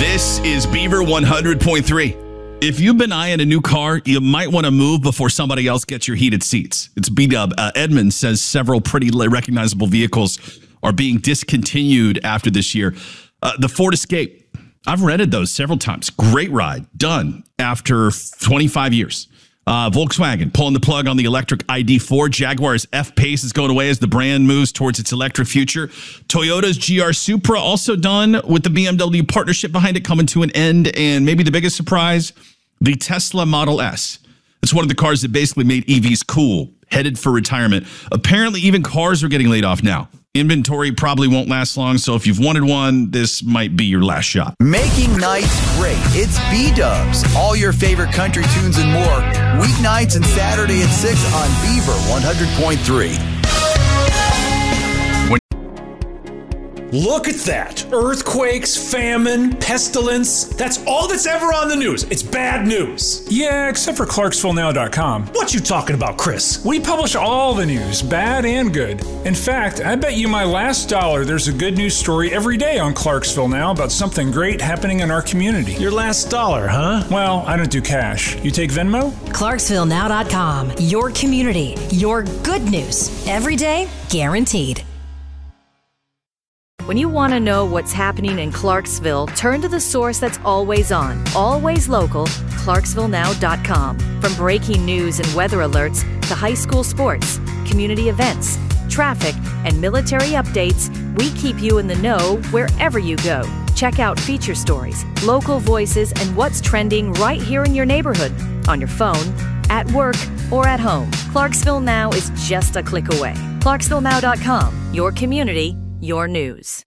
This is Beaver 100.3. If you've been eyeing a new car, you might want to move before somebody else gets your heated seats. It's B-Dub. Edmund says several pretty recognizable vehicles are being discontinued after this year. The Ford Escape, I've rented those several times. Great ride. Done after 25 years. Volkswagen pulling the plug on the electric ID4. Jaguar's F-Pace is going away as the brand moves towards its electric future. Toyota's GR Supra also done, with the BMW partnership behind it coming to an end. And maybe the biggest surprise, the Tesla Model S. It's one of the cars that basically made EVs cool, headed for retirement. Apparently, even cars are getting laid off now. Inventory probably won't last long, so if you've wanted one, this might be your last shot. Making nights great. It's B-Dubs. All your favorite country tunes and more. Weeknights and Saturday at 6 on Beaver 100.3. Look at that. Earthquakes, famine, pestilence. That's all that's ever on the news. It's bad news. Yeah, except for ClarksvilleNow.com. What you talking about, Chris? We publish all the news, bad and good. In fact, I bet you my last dollar there's a good news story every day on Clarksville Now about something great happening in our community. Your last dollar, huh? Well, I don't do cash. You take Venmo? ClarksvilleNow.com. Your community. Your good news. Every day, guaranteed. When you want to know what's happening in Clarksville, turn to the source that's always on, always local, ClarksvilleNow.com. From breaking news and weather alerts to high school sports, community events, traffic, and military updates, we keep you in the know wherever you go. Check out feature stories, local voices, and what's trending right here in your neighborhood, on your phone, at work, or at home. Clarksville Now is just a click away. ClarksvilleNow.com, your community, your news.